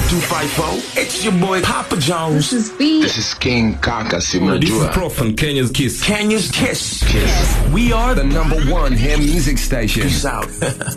254. It's your boy Papa Jones. This is B. This is King Kaka Simajua. This is Prof from Kenya's Kiss. Kenya's Kiss. We are The #1 hair music station. Peace out.